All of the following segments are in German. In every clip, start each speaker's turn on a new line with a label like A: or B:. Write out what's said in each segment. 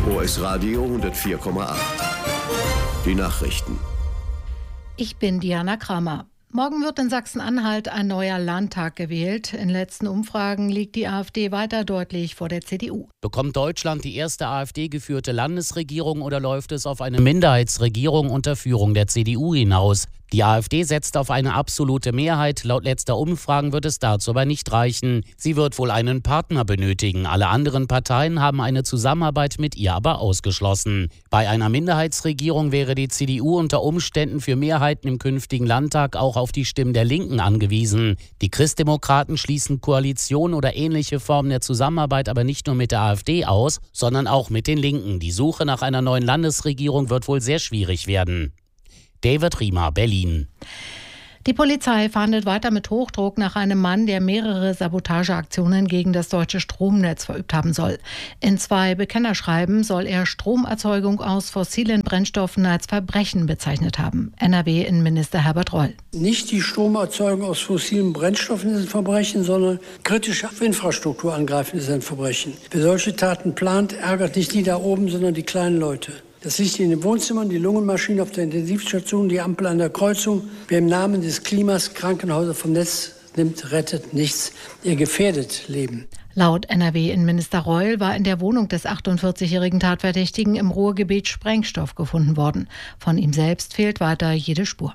A: OS Radio 104,8. Die Nachrichten.
B: Ich bin Diana Kramer. Morgen wird in Sachsen-Anhalt ein neuer Landtag gewählt. In letzten Umfragen liegt die AfD weiter deutlich vor der CDU.
C: Bekommt Deutschland die erste AfD-geführte Landesregierung oder läuft es auf eine Minderheitsregierung unter Führung der CDU hinaus? Die AfD setzt auf eine absolute Mehrheit. Laut letzter Umfragen wird es dazu aber nicht reichen. Sie wird wohl einen Partner benötigen. Alle anderen Parteien haben eine Zusammenarbeit mit ihr aber ausgeschlossen. Bei einer Minderheitsregierung wäre die CDU unter Umständen für Mehrheiten im künftigen Landtag auch auf die Stimmen der Linken angewiesen. Die Christdemokraten schließen Koalition oder ähnliche Formen der Zusammenarbeit aber nicht nur mit der AfD aus, sondern auch mit den Linken. Die Suche nach einer neuen Landesregierung wird wohl sehr schwierig werden. David Riemer, Berlin.
B: Die Polizei fahndet weiter mit Hochdruck nach einem Mann, der mehrere Sabotageaktionen gegen das deutsche Stromnetz verübt haben soll. In 2 Bekennerschreiben soll er Stromerzeugung aus fossilen Brennstoffen als Verbrechen bezeichnet haben. NRW-Innenminister Herbert Reul.
D: Nicht die Stromerzeugung aus fossilen Brennstoffen ist ein Verbrechen, sondern kritische Infrastruktur angreifen ist ein Verbrechen. Wer solche Taten plant, ärgert nicht die da oben, sondern die kleinen Leute. Das Licht in den Wohnzimmern, die Lungenmaschine auf der Intensivstation, die Ampel an der Kreuzung. Wer im Namen des Klimas Krankenhäuser vom Netz nimmt, rettet nichts. Ihr gefährdet Leben.
B: Laut NRW-Innenminister Reul war in der Wohnung des 48-jährigen Tatverdächtigen im Ruhrgebiet Sprengstoff gefunden worden. Von ihm selbst fehlt weiter jede Spur.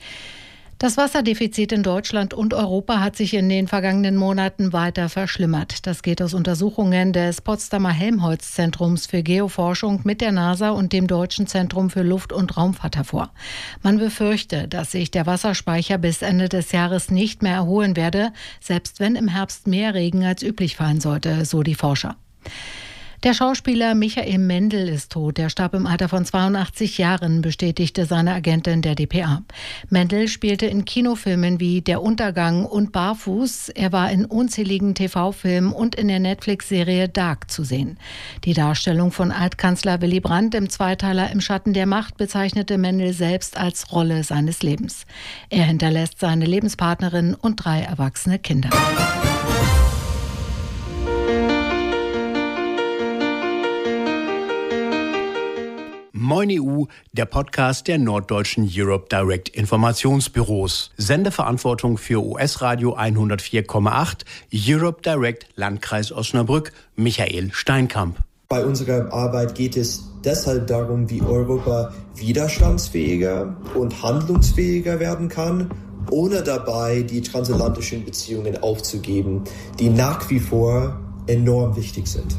B: Das Wasserdefizit in Deutschland und Europa hat sich in den vergangenen Monaten weiter verschlimmert. Das geht aus Untersuchungen des Potsdamer Helmholtz-Zentrums für Geoforschung mit der NASA und dem Deutschen Zentrum für Luft- und Raumfahrt hervor. Man befürchte, dass sich der Wasserspeicher bis Ende des Jahres nicht mehr erholen werde, selbst wenn im Herbst mehr Regen als üblich fallen sollte, so die Forscher. Der Schauspieler Michael Mendl ist tot. Er starb im Alter von 82 Jahren, bestätigte seine Agentin der dpa. Mendl spielte in Kinofilmen wie Der Untergang und Barfuß. Er war in unzähligen TV-Filmen und in der Netflix-Serie Dark zu sehen. Die Darstellung von Altkanzler Willy Brandt im Zweiteiler Im Schatten der Macht bezeichnete Mendl selbst als Rolle seines Lebens. Er hinterlässt seine Lebenspartnerin und 3 erwachsene Kinder.
E: Moin EU, der Podcast der norddeutschen Europe Direct Informationsbüros. Sendeverantwortung für OS Radio 104,8, Europe Direct Landkreis Osnabrück, Michael Steinkamp.
F: Bei unserer Arbeit geht es deshalb darum, wie Europa widerstandsfähiger und handlungsfähiger werden kann, ohne dabei die transatlantischen Beziehungen aufzugeben, die nach wie vor enorm wichtig sind.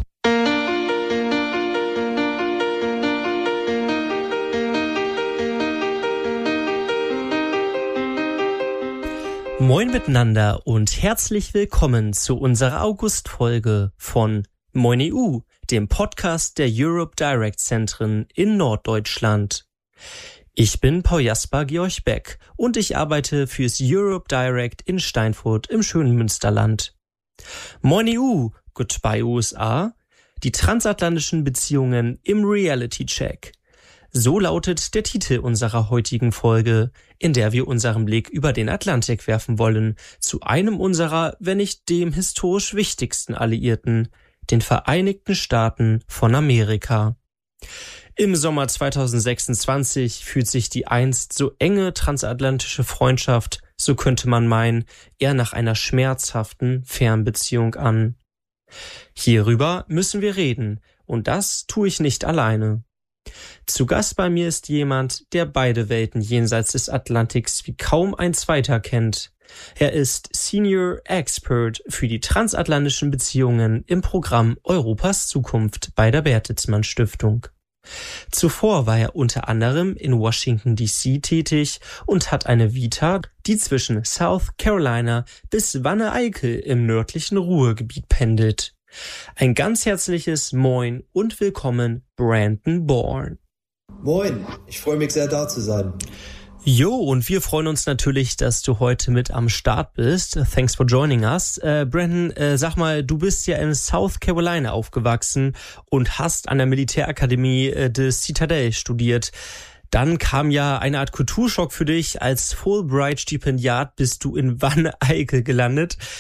G: Moin miteinander und herzlich willkommen zu unserer August-Folge von Moin EU, dem Podcast der Europe Direct Zentren in Norddeutschland. Ich bin Paul Jasper Georg Beck und ich arbeite fürs Europe Direct in Steinfurt im schönen Münsterland. Moin EU, Goodbye USA, die transatlantischen Beziehungen im Reality Check. So lautet der Titel unserer heutigen Folge, in der wir unseren Blick über den Atlantik werfen wollen, zu einem unserer, wenn nicht dem historisch wichtigsten Alliierten, den Vereinigten Staaten von Amerika. Im Sommer 2026 fühlt sich die einst so enge transatlantische Freundschaft, so könnte man meinen, eher nach einer schmerzhaften Fernbeziehung an. Hierüber müssen wir reden, und das tue ich nicht alleine. Zu Gast bei mir ist jemand, der beide Welten jenseits des Atlantiks wie kaum ein zweiter kennt. Er ist Senior Expert für die transatlantischen Beziehungen im Programm Europas Zukunft bei der Bertelsmann Stiftung. Zuvor war er unter anderem in Washington D.C. tätig und hat eine Vita, die zwischen South Carolina bis Wanne-Eickel im nördlichen Ruhrgebiet pendelt. Ein ganz herzliches Moin und willkommen, Brandon Bourne.
F: Moin, ich freue mich sehr, da zu sein.
G: Jo, und wir freuen uns natürlich, dass du heute mit am Start bist. Thanks for joining us. Brandon, sag mal, du bist ja in South Carolina aufgewachsen und hast an der Militärakademie des Citadel studiert. Dann kam ja eine Art Kulturschock für dich. Als Fulbright-Stipendiat bist du in Wanne-Eickel gelandet.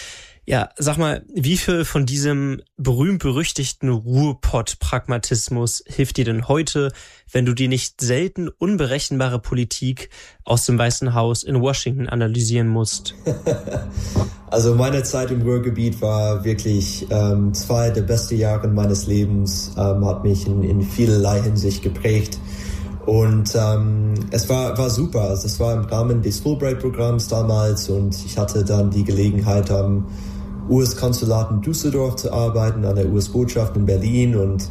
G: Ja, sag mal, wie viel von diesem berühmt-berüchtigten Ruhrpott-Pragmatismus hilft dir denn heute, wenn du die nicht selten unberechenbare Politik aus dem Weißen Haus in Washington analysieren musst?
F: Also meine Zeit im Ruhrgebiet war wirklich 2 der besten Jahre meines Lebens, hat mich in vielerlei Hinsicht geprägt. Und es war super. Also es war im Rahmen des Fulbright-Programms damals und ich hatte dann die Gelegenheit, am US-Konsulat in Düsseldorf zu arbeiten, an der US-Botschaft in Berlin und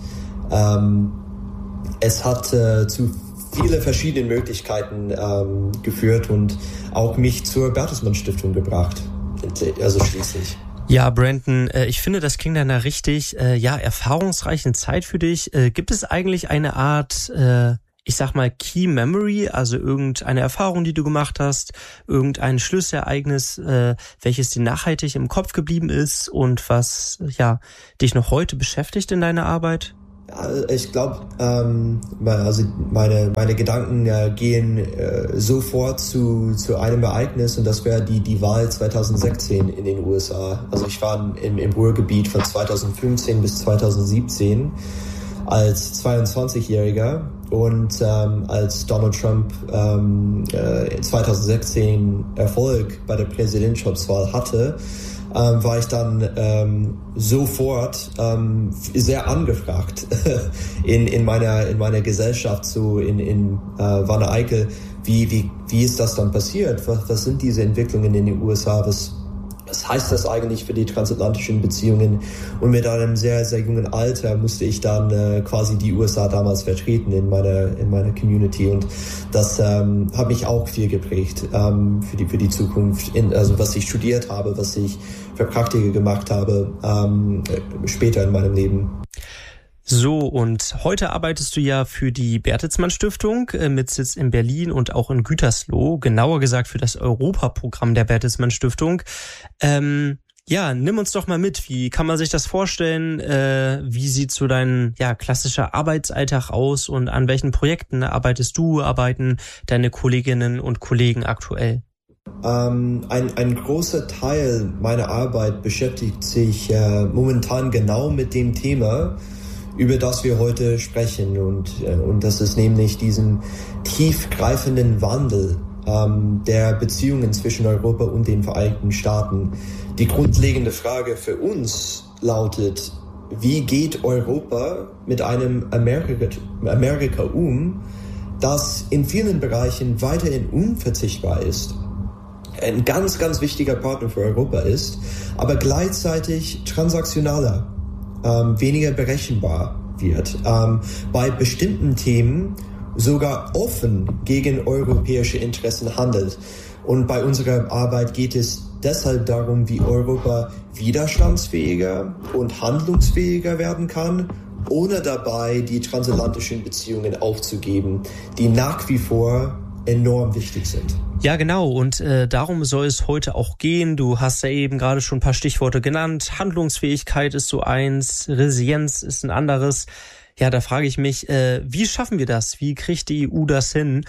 F: es hat zu viele verschiedene Möglichkeiten geführt und auch mich zur Bertelsmann Stiftung gebracht, also schließlich.
G: Ja, Brandon, ich finde, das klingt nach einer richtig erfahrungsreichen Zeit für dich. Gibt es eigentlich eine Art ich sag mal Key Memory, also irgendeine Erfahrung, die du gemacht hast, irgendein Schlüssereignis, welches dir nachhaltig im Kopf geblieben ist und was dich noch heute beschäftigt in deiner Arbeit?
F: Ich glaube, also meine Gedanken gehen sofort zu einem Ereignis und das wäre die Wahl 2016 in den USA. Also ich war im Ruhrgebiet von 2015 bis 2017 als 22-Jähriger und als Donald Trump 2016 Erfolg bei der Präsidentschaftswahl hatte, war ich dann sofort sehr angefragt in meiner Gesellschaft, so in Wanne-Eickel. Wie ist das dann passiert? Was sind diese Entwicklungen in den USA? Was heißt das eigentlich für die transatlantischen Beziehungen? Und mit einem sehr, sehr jungen Alter musste ich dann quasi die USA damals vertreten in meiner Community. Und das hat mich auch viel geprägt für die Zukunft. Also was ich studiert habe, was ich für Praktika gemacht habe, später in meinem Leben.
G: So, und heute arbeitest du ja für die Bertelsmann Stiftung mit Sitz in Berlin und auch in Gütersloh, genauer gesagt für das Europaprogramm der Bertelsmann Stiftung. Nimm uns doch mal mit, wie kann man sich das vorstellen? Wie sieht so dein klassischer Arbeitsalltag aus und an welchen Projekten arbeiten deine Kolleginnen und Kollegen aktuell?
F: Ein großer Teil meiner Arbeit beschäftigt sich momentan genau mit dem Thema, über das wir heute sprechen und das ist nämlich diesen tiefgreifenden Wandel der Beziehungen zwischen Europa und den Vereinigten Staaten. Die grundlegende Frage für uns lautet, wie geht Europa mit einem Amerika um, das in vielen Bereichen weiterhin unverzichtbar ist, ein ganz, ganz wichtiger Partner für Europa ist, aber gleichzeitig transaktionaler, weniger berechenbar wird, bei bestimmten Themen sogar offen gegen europäische Interessen handelt. Und bei unserer Arbeit geht es deshalb darum, wie Europa widerstandsfähiger und handlungsfähiger werden kann, ohne dabei die transatlantischen Beziehungen aufzugeben, die nach wie vor enorm wichtig sind.
G: Ja, genau. Und darum soll es heute auch gehen. Du hast ja eben gerade schon ein paar Stichworte genannt. Handlungsfähigkeit ist so eins, Resilienz ist ein anderes. Ja, da frage ich mich, wie schaffen wir das? Wie kriegt die EU das hin?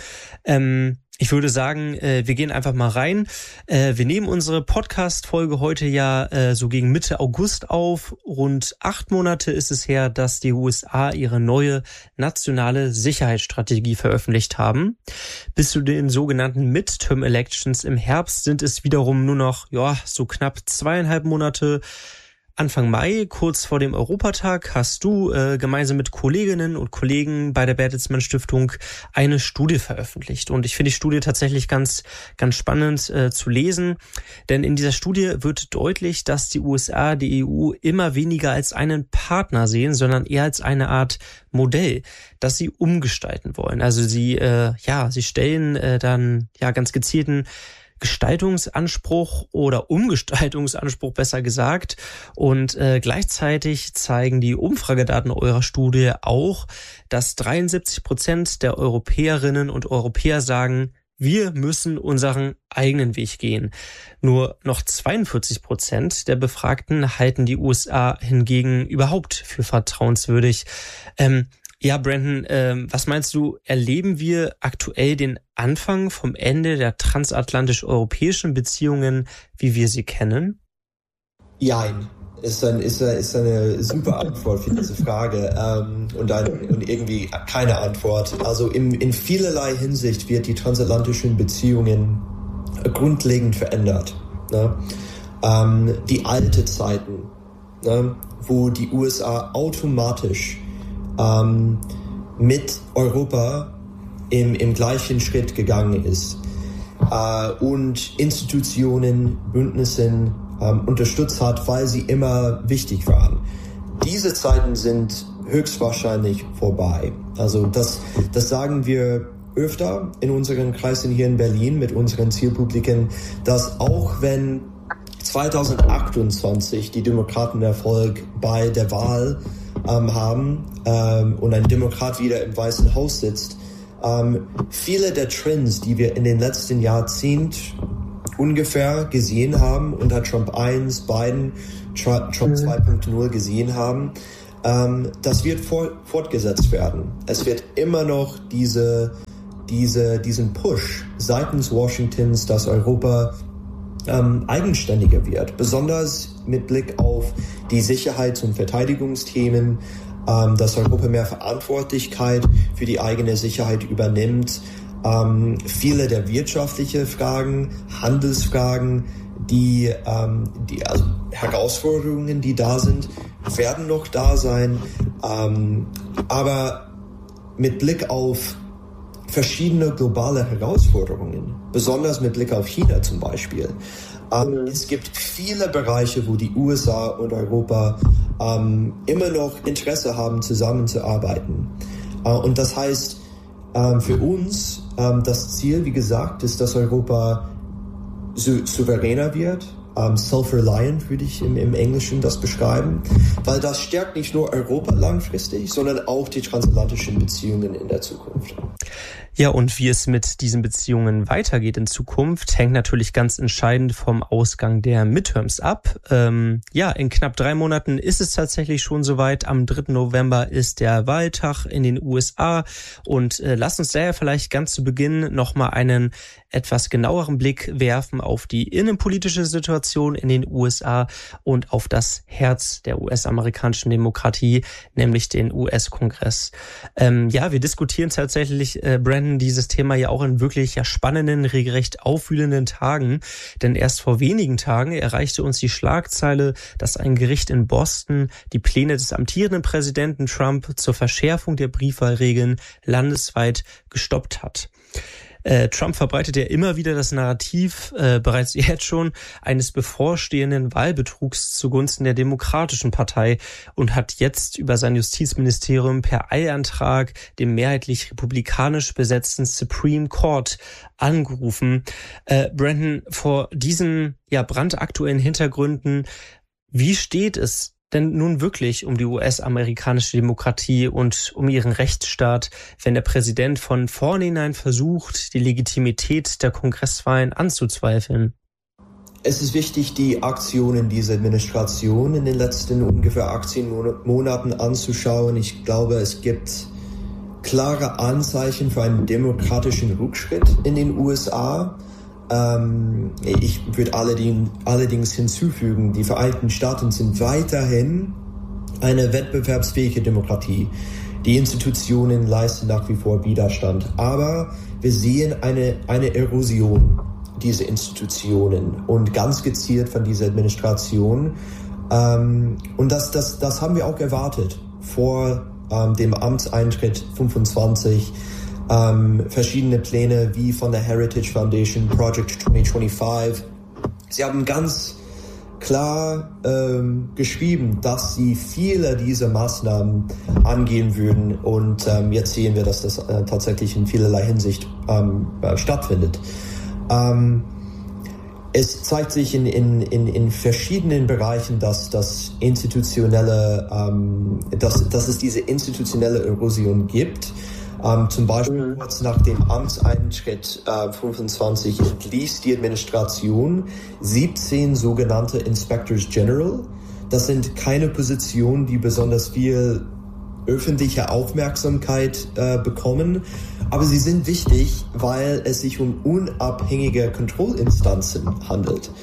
G: Ich würde sagen, wir gehen einfach mal rein. Wir nehmen unsere Podcast-Folge heute so gegen Mitte August auf. Rund 8 Monate ist es her, dass die USA ihre neue nationale Sicherheitsstrategie veröffentlicht haben. Bis zu den sogenannten Midterm-Elections im Herbst sind es wiederum nur noch so knapp 2,5 Monate. Anfang Mai, kurz vor dem Europatag, hast du gemeinsam mit Kolleginnen und Kollegen bei der Bertelsmann Stiftung eine Studie veröffentlicht. Und ich finde die Studie tatsächlich ganz, ganz spannend zu lesen. Denn in dieser Studie wird deutlich, dass die USA die EU immer weniger als einen Partner sehen, sondern eher als eine Art Modell, das sie umgestalten wollen. Also sie stellen dann ganz gezielten Gestaltungsanspruch oder Umgestaltungsanspruch besser gesagt. Und gleichzeitig zeigen die Umfragedaten eurer Studie auch, dass 73% der Europäerinnen und Europäer sagen, wir müssen unseren eigenen Weg gehen. Nur noch 42% der Befragten halten die USA hingegen überhaupt für vertrauenswürdig. Brandon, was meinst du, erleben wir aktuell den Anfang vom Ende der transatlantisch-europäischen Beziehungen, wie wir sie kennen?
F: Jein. Ist eine super Antwort für diese Frage und irgendwie keine Antwort. Also in vielerlei Hinsicht wird die transatlantischen Beziehungen grundlegend verändert. Ne? Die alte Zeiten, ne? Wo die USA automatisch mit Europa im gleichen Schritt gegangen ist und Institutionen, Bündnissen unterstützt hat, weil sie immer wichtig waren. Diese Zeiten sind höchstwahrscheinlich vorbei. Also das sagen wir öfter in unseren Kreisen hier in Berlin mit unseren Zielpubliken, dass auch wenn 2028 die Demokraten Erfolg bei der Wahl haben und ein Demokrat wieder im Weißen Haus sitzt, viele der Trends, die wir in den letzten Jahrzehnten ungefähr gesehen haben, unter Trump 1, Biden, Trump 2.0 gesehen haben, das wird fortgesetzt werden. Es wird immer noch diesen Push seitens Washingtons, dass Europa eigenständiger wird, besonders mit Blick auf die Sicherheits- und Verteidigungsthemen, dass Europa mehr Verantwortlichkeit für die eigene Sicherheit übernimmt. Viele der wirtschaftlichen Fragen, Handelsfragen, die also Herausforderungen, die da sind, werden noch da sein. Aber mit Blick auf verschiedene globale Herausforderungen, besonders mit Blick auf China zum Beispiel, es gibt viele Bereiche, wo die USA und Europa immer noch Interesse haben, zusammenzuarbeiten. Und das heißt, für uns, das Ziel, wie gesagt, ist, dass Europa souveräner wird. Self-reliant würde ich im Englischen das beschreiben, weil das stärkt nicht nur Europa langfristig, sondern auch die transatlantischen Beziehungen in der Zukunft.
G: Ja, und wie es mit diesen Beziehungen weitergeht in Zukunft, hängt natürlich ganz entscheidend vom Ausgang der Midterms ab. In knapp 3 Monaten ist es tatsächlich schon soweit. Am 3. November ist der Wahltag in den USA. Und lasst uns daher vielleicht ganz zu Beginn nochmal einen etwas genaueren Blick werfen auf die innenpolitische Situation in den USA und auf das Herz der US-amerikanischen Demokratie, nämlich den US-Kongress. Wir diskutieren tatsächlich, Brandon, dieses Thema ja auch in wirklich spannenden, regelrecht aufwühlenden Tagen. Denn erst vor wenigen Tagen erreichte uns die Schlagzeile, dass ein Gericht in Boston die Pläne des amtierenden Präsidenten Trump zur Verschärfung der Briefwahlregeln landesweit gestoppt hat. Trump verbreitet ja immer wieder das Narrativ, bereits jetzt schon, eines bevorstehenden Wahlbetrugs zugunsten der Demokratischen Partei und hat jetzt über sein Justizministerium per Eilantrag dem mehrheitlich republikanisch besetzten Supreme Court angerufen. Brandon, vor diesen brandaktuellen Hintergründen, wie steht es denn nun wirklich um die US-amerikanische Demokratie und um ihren Rechtsstaat, wenn der Präsident von vornherein versucht, die Legitimität der Kongresswahlen anzuzweifeln?
F: Es ist wichtig, die Aktionen dieser Administration in den letzten ungefähr 18 Monaten anzuschauen. Ich glaube, es gibt klare Anzeichen für einen demokratischen Rückschritt in den USA. Ich würde allerdings hinzufügen, die Vereinigten Staaten sind weiterhin eine wettbewerbsfähige Demokratie. Die Institutionen leisten nach wie vor Widerstand. Aber wir sehen eine Erosion dieser Institutionen und ganz gezielt von dieser Administration. Und das haben wir auch erwartet vor dem Amtseintritt 25. Verschiedene Pläne wie von der Heritage Foundation, Project 2025. Sie haben ganz klar geschrieben, dass sie viele dieser Maßnahmen angehen würden. Und jetzt sehen wir, dass das tatsächlich in vielerlei Hinsicht stattfindet. Es zeigt sich in verschiedenen Bereichen, dass es diese institutionelle Erosion gibt. Zum Beispiel kurz nach dem Amtseintritt 25 entließ die Administration 17 sogenannte Inspectors General. Das sind keine Positionen, die besonders viel öffentliche Aufmerksamkeit bekommen, aber sie sind wichtig, weil es sich um unabhängige Kontrollinstanzen handelt.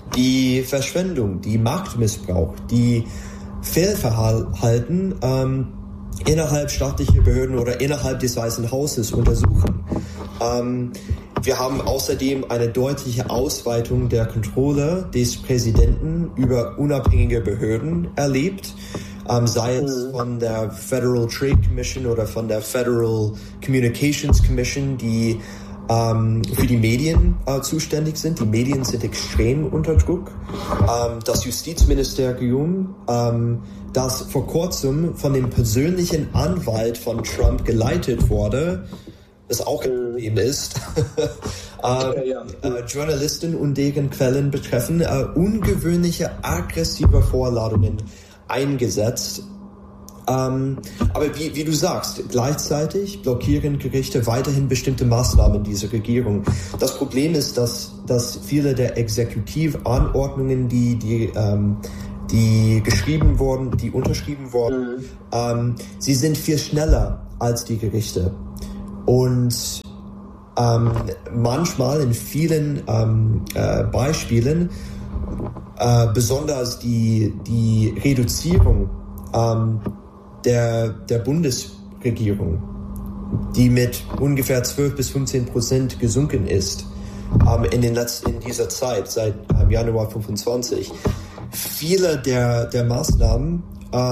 F: die Verschwendung, die Machtmissbrauch, die Fehlverhalten innerhalb staatlicher Behörden oder innerhalb des Weißen Hauses untersuchen. Wir haben außerdem eine deutliche Ausweitung der Kontrolle des Präsidenten über unabhängige Behörden erlebt, sei es von der Federal Trade Commission oder von der Federal Communications Commission, die für die Medien zuständig sind. Die Medien sind extrem unter Druck. Das Justizministerium, das vor kurzem von dem persönlichen Anwalt von Trump geleitet wurde, das auch ein Problem ist, Journalisten und deren Quellen betreffen ungewöhnliche aggressive Vorladungen eingesetzt. Aber wie du sagst, gleichzeitig blockieren Gerichte weiterhin bestimmte Maßnahmen dieser Regierung. Das Problem ist, dass viele der Exekutivanordnungen, die geschrieben wurden, die unterschrieben wurden, sie sind viel schneller als die Gerichte. Und manchmal in vielen Beispielen, besonders die Reduzierung der Bundesregierung, die mit ungefähr 12-15% gesunken ist in dieser Zeit, seit Januar 25. Viele der Maßnahmen,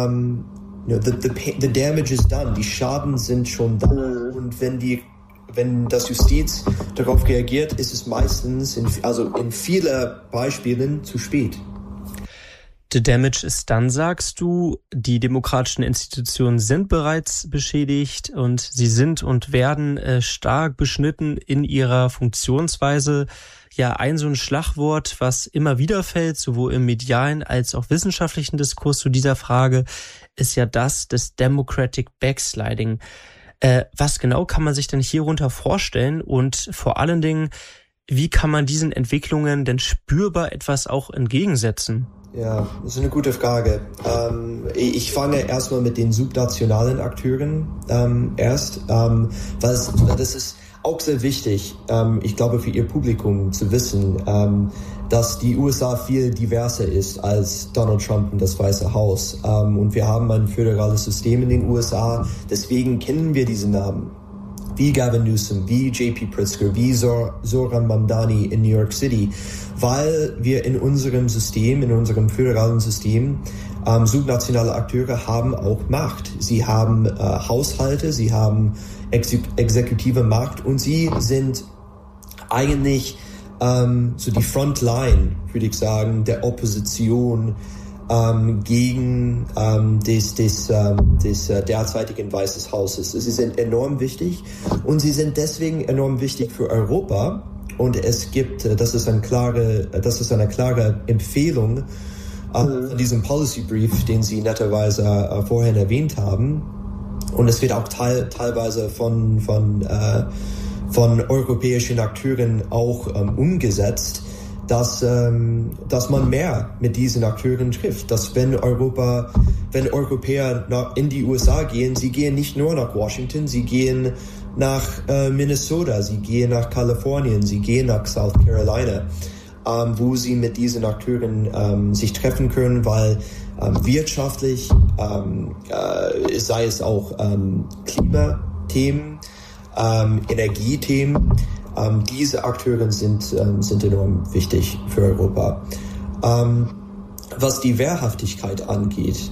F: the damage is done, die Schaden sind schon da. Und wenn das Justiz darauf reagiert, ist es meistens in vielen Beispielen zu spät.
G: The damage is done, sagst du. Die demokratischen Institutionen sind bereits beschädigt und sie sind und werden stark beschnitten in ihrer Funktionsweise. Ja, so ein Schlagwort, was immer wieder fällt, sowohl im medialen als auch wissenschaftlichen Diskurs zu dieser Frage, ist ja das des Democratic Backsliding. Was genau kann man sich denn hierunter vorstellen und vor allen Dingen, wie kann man diesen Entwicklungen denn spürbar etwas auch entgegensetzen?
F: Ja, das ist eine gute Frage. Ich fange erstmal mit den subnationalen Akteuren weil das ist auch sehr wichtig, ich glaube für Ihr Publikum zu wissen, dass die USA viel diverser ist als Donald Trump und das Weiße Haus. Und wir haben ein föderales System in den USA, deswegen kennen wir diese Namen. Wie Gavin Newsom, wie J.P. Pritzker, wie Zohran Mamdani in New York City, weil wir in unserem System, in unserem föderalen System, subnationale Akteure haben auch Macht. Sie haben Haushalte, sie haben exekutive Macht und sie sind eigentlich so die Frontline, würde ich sagen, der Opposition gegen des derzeitigen Weißen Hauses. Sie sind enorm wichtig und sie sind deswegen enorm wichtig für Europa. Und es gibt, das ist eine klare Empfehlung von diesem Policy Brief, den Sie netterweise vorhin erwähnt haben. Und es wird auch teilweise von europäischen Akteuren auch umgesetzt, dass man mehr mit diesen Akteuren trifft. Dass wenn Europäer in die USA gehen, sie gehen nicht nur nach Washington, sie gehen nach Minnesota, sie gehen nach Kalifornien, sie gehen nach South Carolina, wo sie mit diesen Akteuren sich treffen können, weil wirtschaftlich, sei es auch Klimathemen, Energiethemen, diese Akteure sind enorm wichtig für Europa. Was die Wehrhaftigkeit angeht,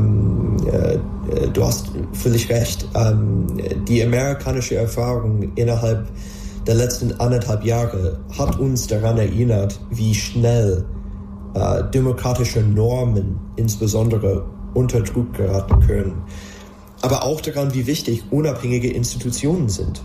F: du hast völlig recht. Die amerikanische Erfahrung innerhalb der letzten 1,5 Jahre hat uns daran erinnert, wie schnell demokratische Normen insbesondere unter Druck geraten können. Aber auch daran, wie wichtig unabhängige Institutionen sind.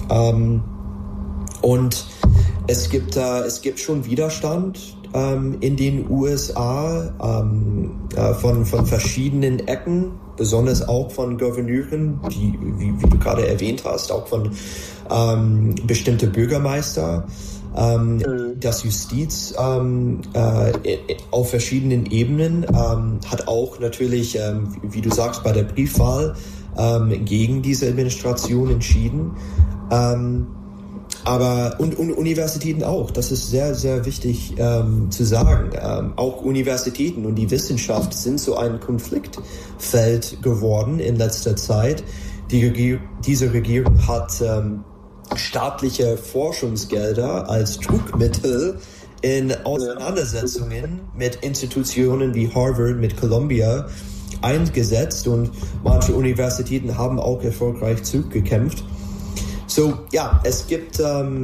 F: Und es gibt schon Widerstand in den USA von verschiedenen Ecken, besonders auch von Gouverneuren, wie du gerade erwähnt hast, auch von bestimmte Bürgermeister. Das Justiz auf verschiedenen Ebenen hat auch natürlich, wie du sagst, bei der Briefwahl gegen diese Administration entschieden. Und Universitäten auch. Das ist sehr, sehr wichtig zu sagen. Auch Universitäten und die Wissenschaft sind so ein Konfliktfeld geworden in letzter Zeit. Diese Regierung hat staatliche Forschungsgelder als Druckmittel in Auseinandersetzungen mit Institutionen wie Harvard, mit Columbia eingesetzt, und manche Universitäten haben auch erfolgreich zurückgekämpft. So, ja, es gibt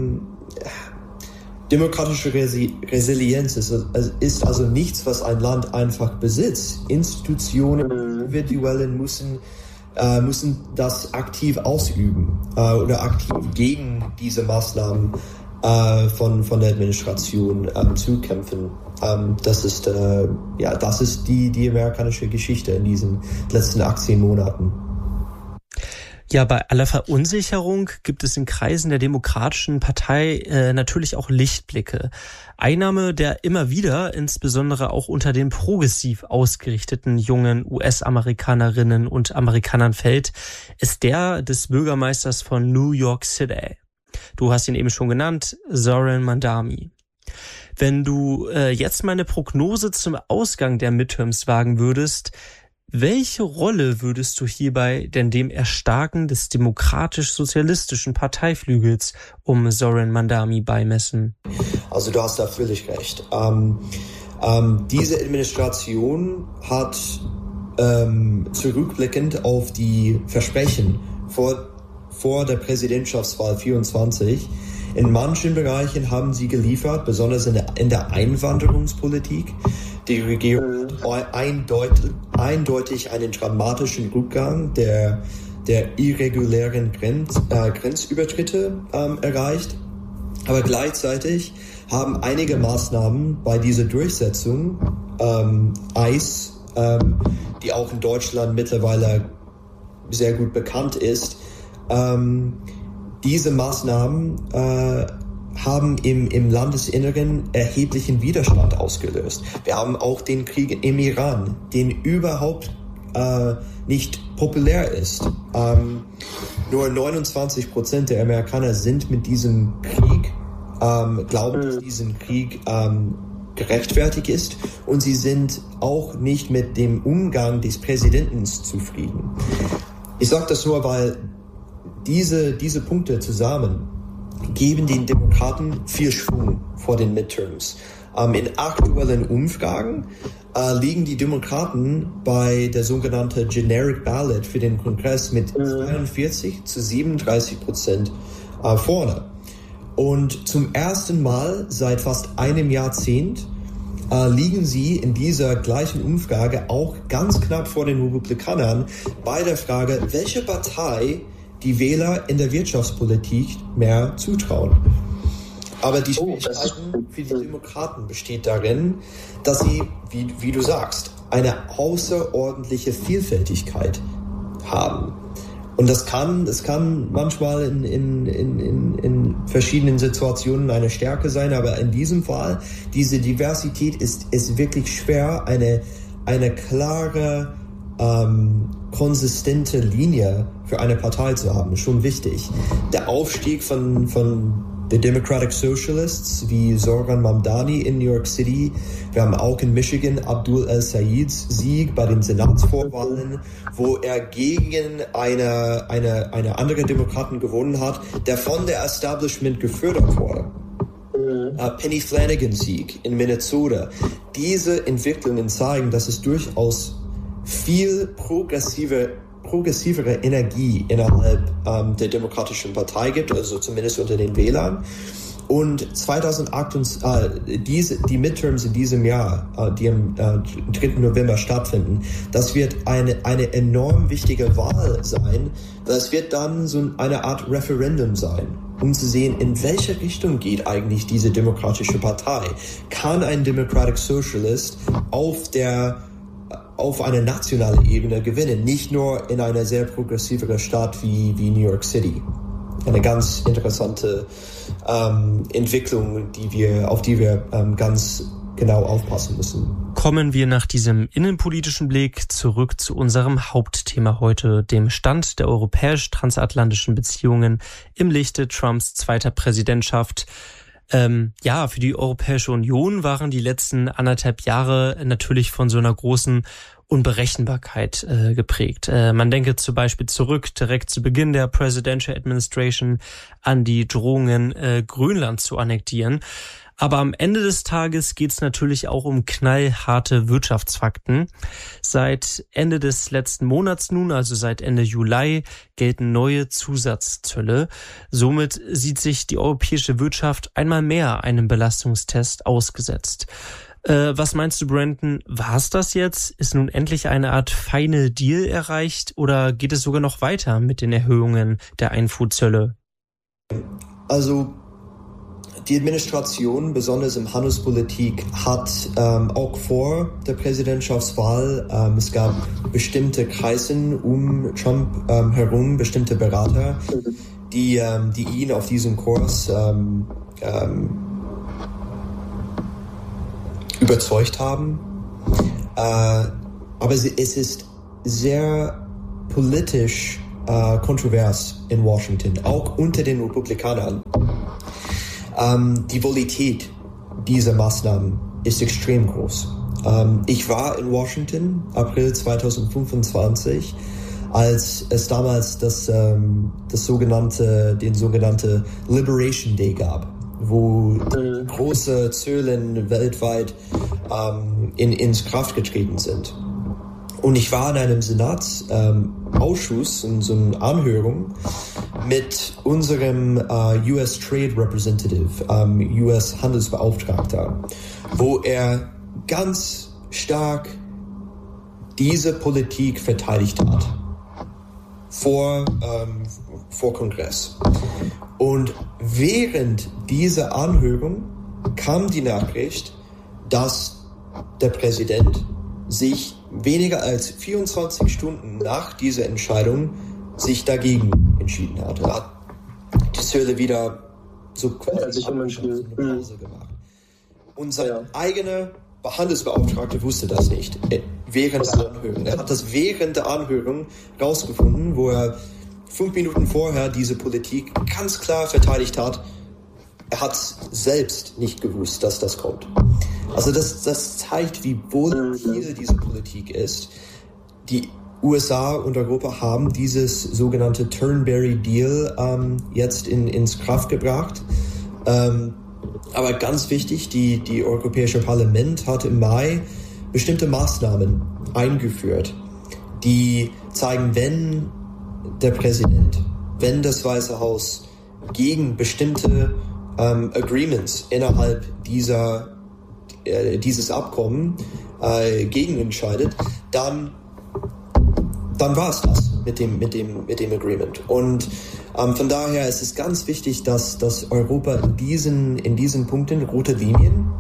F: demokratische Resilienz ist also nichts, was ein Land einfach besitzt. Institutionen, Individuen müssen das aktiv ausüben oder aktiv gegen diese Maßnahmen von der Administration zu kämpfen. Das ist die amerikanische Geschichte in diesen letzten 18 Monaten.
G: Ja, bei aller Verunsicherung gibt es in Kreisen der Demokratischen Partei natürlich auch Lichtblicke. Ein Name, der immer wieder, insbesondere auch unter den progressiv ausgerichteten jungen US-Amerikanerinnen und Amerikanern fällt, ist der des Bürgermeisters von New York City. Du hast ihn eben schon genannt, Zoran Mandami. Wenn du jetzt meine Prognose zum Ausgang der Midterms wagen würdest, welche Rolle würdest du hierbei denn dem Erstarken des demokratisch-sozialistischen Parteiflügels um Zoran Mandami beimessen?
F: Also du hast da völlig recht. Diese Administration hat zurückblickend auf die Versprechen vor der Präsidentschaftswahl 24 in manchen Bereichen haben sie geliefert, besonders in der Einwanderungspolitik. Die Regierung hat eindeutig einen dramatischen Rückgang der irregulären Grenzübertritte erreicht. Aber gleichzeitig haben einige Maßnahmen bei dieser Durchsetzung, ICE, die auch in Deutschland mittlerweile sehr gut bekannt ist, diese Maßnahmen haben im Landesinneren erheblichen Widerstand ausgelöst. Wir haben auch den Krieg im Iran, den überhaupt nicht populär ist. Nur 29% der Amerikaner sind mit diesem Krieg, glauben, dass diesen Krieg gerechtfertigt ist, und sie sind auch nicht mit dem Umgang des Präsidenten zufrieden. Ich sage das nur, weil diese Punkte zusammen geben den Demokraten viel Schwung vor den Midterms. In aktuellen Umfragen liegen die Demokraten bei der sogenannten Generic Ballot für den Kongress mit 42-37% vorne. Und zum ersten Mal seit fast einem Jahrzehnt liegen sie in dieser gleichen Umfrage auch ganz knapp vor den Republikanern bei der Frage, welche Partei die Wähler in der Wirtschaftspolitik mehr zutrauen. Aber die Schwierigkeit für die Demokraten besteht darin, dass sie, wie du sagst, eine außerordentliche Vielfältigkeit haben. Und das kann manchmal in verschiedenen Situationen eine Stärke sein, aber in diesem Fall, diese Diversität ist wirklich schwer, eine klare, konsistente Linie für eine Partei zu haben, schon wichtig. Der Aufstieg von The Democratic Socialists wie Zoran Mamdani in New York City. Wir haben auch in Michigan Abdul El-Saids Sieg bei den Senatsvorwahlen, wo er gegen eine andere Demokraten gewonnen hat, der von der Establishment gefördert wurde. Penny Flanagans Sieg in Minnesota. Diese Entwicklungen zeigen, dass es durchaus viel progressivere Energie innerhalb der Demokratischen Partei gibt, also zumindest unter den Wählern. Und 2028, die Midterms in diesem Jahr, die am 3. November stattfinden, das wird eine enorm wichtige Wahl sein. Das wird dann so eine Art Referendum sein, um zu sehen, in welche Richtung geht eigentlich diese Demokratische Partei. Kann ein Democratic Socialist auf einer nationalen Ebene gewinnen, nicht nur in einer sehr progressiveren Stadt wie New York City. Eine ganz interessante Entwicklung, auf die wir ganz genau aufpassen müssen.
G: Kommen wir nach diesem innenpolitischen Blick zurück zu unserem Hauptthema heute, dem Stand der europäisch-transatlantischen Beziehungen im Lichte Trumps zweiter Präsidentschaft. Für die Europäische Union waren die letzten 1,5 Jahre natürlich von so einer großen Unberechenbarkeit geprägt. Man denke zum Beispiel zurück direkt zu Beginn der Presidential Administration an die Drohungen, Grönland zu annektieren. Aber am Ende des Tages geht es natürlich auch um knallharte Wirtschaftsfakten. Seit Ende des letzten Monats nun, also seit Ende Juli, gelten neue Zusatzzölle. Somit sieht sich die europäische Wirtschaft einmal mehr einem Belastungstest ausgesetzt. Was meinst du, Brandon? War es das jetzt? Ist nun endlich eine Art Final Deal erreicht oder geht es sogar noch weiter mit den Erhöhungen der Einfuhrzölle?
F: Also die Administration, besonders in Handelspolitik, hat auch vor der Präsidentschaftswahl, es gab bestimmte Kreise um Trump herum, bestimmte Berater, die ihn auf diesen Kurs überzeugt haben. Aber es ist sehr politisch kontrovers in Washington, auch unter den Republikanern. Die Volatilität dieser Maßnahmen ist extrem groß. Ich war in Washington April 2025, als es damals den sogenannte Liberation Day gab, wo große Zölle weltweit ins Kraft getreten sind. Und ich war in einem Senatsausschuss, in so einer Anhörung, mit unserem US Trade Representative, US Handelsbeauftragter, wo er ganz stark diese Politik verteidigt hat vor Kongress. Und während dieser Anhörung kam die Nachricht, dass der Präsident sich weniger als 24 Stunden nach dieser Entscheidung sich dagegen entschieden hat. Er hat die Zölle wieder so quasi Pause gemacht. Und sein eigener Handelsbeauftragter wusste das nicht während der Anhörung. Er hat das während der Anhörung rausgefunden, wo er 5 Minuten vorher diese Politik ganz klar verteidigt hat. Er hat selbst nicht gewusst, dass das kommt. Also das zeigt, wie volatil diese Politik ist. Die USA und Europa haben dieses sogenannte Turnberry Deal jetzt ins Kraft gebracht. Aber ganz wichtig, die Europäische Parlament hat im Mai bestimmte Maßnahmen eingeführt, die zeigen, wenn der Präsident, wenn das Weiße Haus gegen bestimmte Agreements innerhalb dieses Abkommen gegen entscheidet, dann war es das mit dem Agreement. Und von daher ist es ganz wichtig, dass Europa in diesen Punkten rote Linien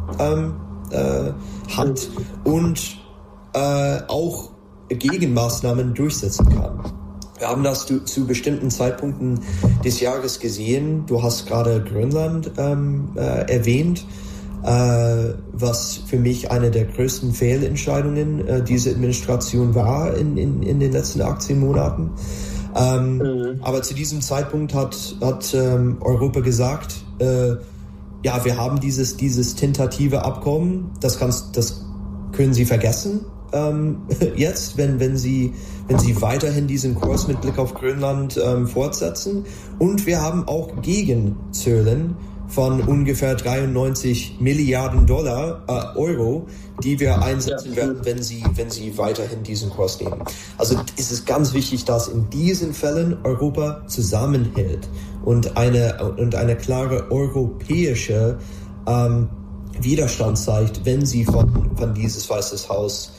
F: hat und auch Gegenmaßnahmen durchsetzen kann. Wir haben das zu bestimmten Zeitpunkten des Jahres gesehen. Du hast gerade Grönland erwähnt, was für mich eine der größten Fehlentscheidungen dieser Administration war in den letzten 18 Monaten. Aber zu diesem Zeitpunkt hat Europa gesagt, wir haben dieses tentative Abkommen, das können Sie vergessen. Jetzt, wenn Sie weiterhin diesen Kurs mit Blick auf Grönland fortsetzen. Und wir haben auch Gegenzöllen von ungefähr 93 Milliarden Euro, die wir einsetzen werden, wenn Sie weiterhin diesen Kurs nehmen. Also ist es ganz wichtig, dass in diesen Fällen Europa zusammenhält und eine klare europäische Widerstand zeigt, wenn sie von dieses Weißes Haus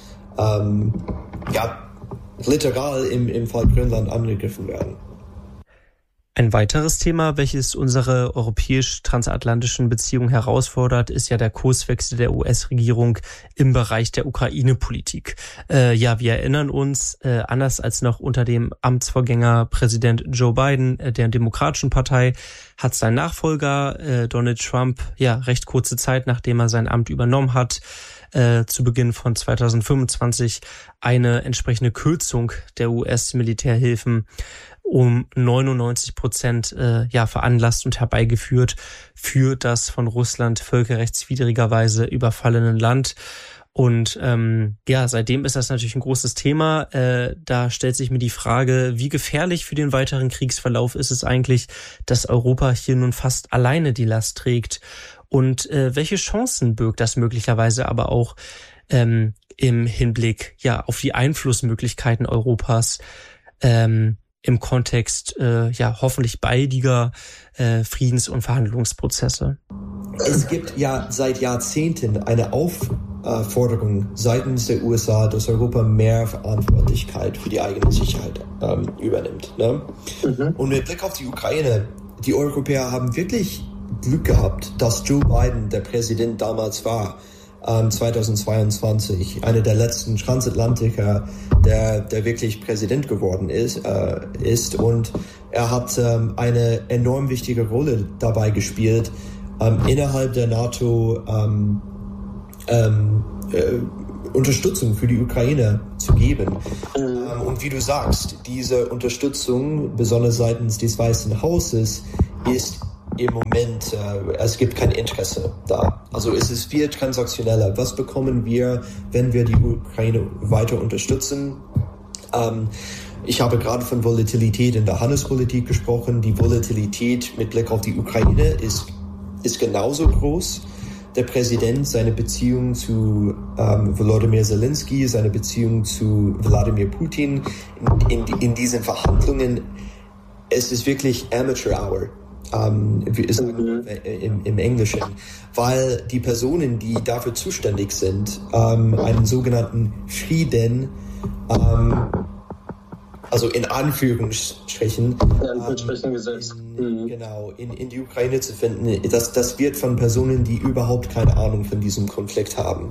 F: literal im Fall Grönland angegriffen werden.
G: Ein weiteres Thema, welches unsere europäisch-transatlantischen Beziehungen herausfordert, ist ja der Kurswechsel der US-Regierung im Bereich der Ukraine-Politik. Wir erinnern uns, anders als noch unter dem Amtsvorgänger Präsident Joe Biden der Demokratischen Partei, hat sein Nachfolger Donald Trump recht kurze Zeit, nachdem er sein Amt übernommen hat, zu Beginn von 2025 eine entsprechende Kürzung der US-Militärhilfen um 99% veranlasst und herbeigeführt für das von Russland völkerrechtswidrigerweise überfallene Land. Und seitdem ist das natürlich ein großes Thema. Da stellt sich mir die Frage, wie gefährlich für den weiteren Kriegsverlauf ist es eigentlich, dass Europa hier nun fast alleine die Last trägt? Und welche Chancen birgt das möglicherweise aber auch im Hinblick auf die Einflussmöglichkeiten Europas im Kontext hoffentlich baldiger Friedens- und Verhandlungsprozesse?
F: Es gibt ja seit Jahrzehnten eine Aufforderung seitens der USA, dass Europa mehr Verantwortlichkeit für die eigene Sicherheit übernimmt. Ne? Und mit Blick auf die Ukraine, die Europäer haben wirklich Glück gehabt, dass Joe Biden der Präsident damals war, 2022, einer der letzten Transatlantiker, der wirklich Präsident geworden ist und er hat eine enorm wichtige Rolle dabei gespielt, innerhalb der NATO Unterstützung für die Ukraine zu geben. Und wie du sagst, diese Unterstützung, besonders seitens des Weißen Hauses, ist im Moment, es gibt kein Interesse da. Also es ist viel transaktioneller. Was bekommen wir, wenn wir die Ukraine weiter unterstützen? Ich habe gerade von Volatilität in der Handelspolitik gesprochen. Die Volatilität mit Blick auf die Ukraine ist genauso groß. Der Präsident, seine Beziehung zu Volodymyr Zelensky, seine Beziehung zu Wladimir Putin in diesen Verhandlungen, es ist wirklich Amateur Hour. Im Englischen, weil die Personen, die dafür zuständig sind, einen sogenannten Frieden, also in Anführungsstrichen, in die Ukraine zu finden, das wird von Personen, die überhaupt keine Ahnung von diesem Konflikt haben.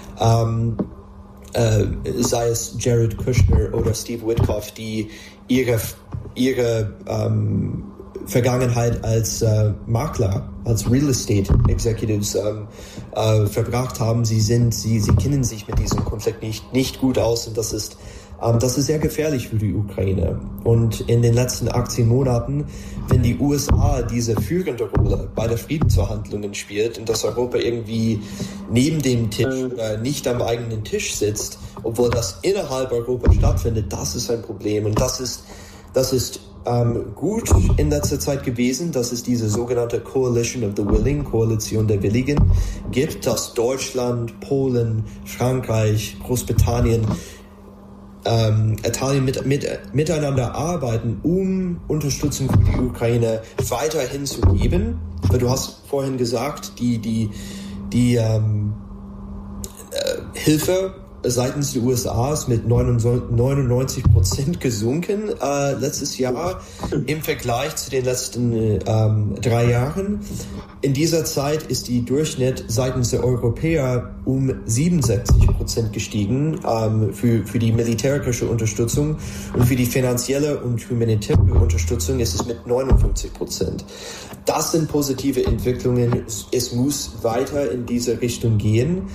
F: Sei es Jared Kushner oder Steve Witkoff, die ihre Vergangenheit als Makler, als Real Estate Executives verbracht haben. Sie kennen sich mit diesem Konflikt nicht gut aus und das ist sehr gefährlich für die Ukraine. Und in den letzten 18 Monaten, wenn die USA diese führende Rolle bei der Friedensverhandlungen spielt und dass Europa irgendwie neben dem Tisch oder nicht am eigenen Tisch sitzt, obwohl das innerhalb Europas stattfindet, das ist ein Problem. Und das ist gut in letzter Zeit gewesen, dass es diese sogenannte Coalition of the Willing, Koalition der Willigen gibt, dass Deutschland, Polen, Frankreich, Großbritannien, Italien miteinander arbeiten, um Unterstützung für die Ukraine weiterhin zu geben. Aber du hast vorhin gesagt, die Hilfe seitens der USA ist mit 99% gesunken letztes Jahr im Vergleich zu den letzten 3 Jahren. In dieser Zeit ist die Durchschnitt seitens der Europäer um 67% gestiegen für die militärische Unterstützung und für die finanzielle und humanitäre Unterstützung ist es mit 59%. Das sind positive Entwicklungen. Es muss weiter in diese Richtung gehen.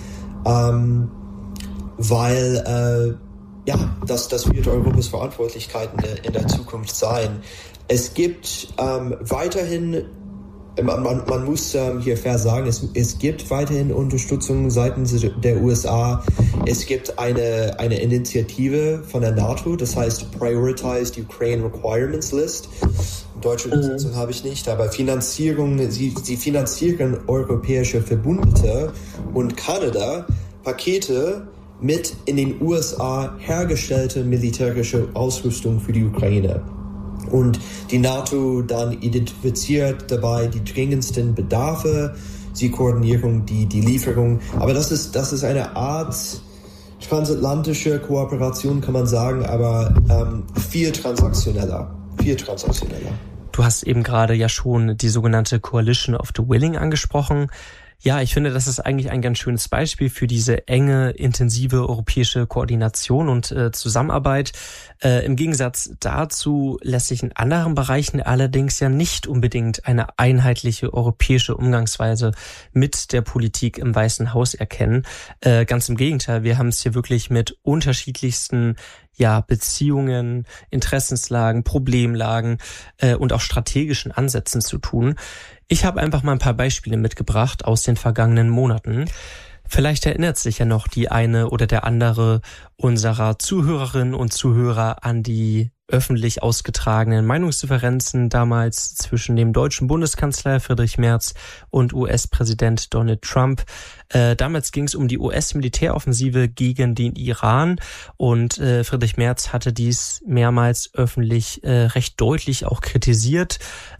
F: Weil das wird Europas Verantwortlichkeit in der Zukunft sein. Es gibt weiterhin, man muss hier fair sagen, es gibt weiterhin Unterstützung seitens der USA. Es gibt eine Initiative von der NATO, das heißt Prioritized Ukraine Requirements List. Deutsche Übersetzung habe ich nicht, aber Finanzierung, sie finanzieren europäische Verbündete und Kanada Pakete mit in den USA hergestellte militärische Ausrüstung für die Ukraine. Und die NATO dann identifiziert dabei die dringendsten Bedarfe, sie koordinieren die Lieferung. Aber das ist eine Art transatlantische Kooperation, kann man sagen, aber viel transaktioneller.
G: Du hast eben gerade ja schon die sogenannte Coalition of the Willing angesprochen. Ja, ich finde, das ist eigentlich ein ganz schönes Beispiel für diese enge, intensive europäische Koordination und Zusammenarbeit. Im Gegensatz dazu lässt sich in anderen Bereichen allerdings ja nicht unbedingt eine einheitliche europäische Umgangsweise mit der Politik im Weißen Haus erkennen. Ganz im Gegenteil, wir haben es hier wirklich mit unterschiedlichsten Beziehungen, Interessenslagen, Problemlagen und auch strategischen Ansätzen zu tun. Ich habe einfach mal ein paar Beispiele mitgebracht aus den vergangenen Monaten. Vielleicht erinnert sich ja noch die eine oder der andere unserer Zuhörerinnen und Zuhörer an die öffentlich ausgetragenen Meinungsdifferenzen damals zwischen dem deutschen Bundeskanzler Friedrich Merz und US-Präsident Donald Trump. Damals ging es um die US-Militäroffensive gegen den Iran und Friedrich Merz hatte dies mehrmals öffentlich recht deutlich auch kritisiert.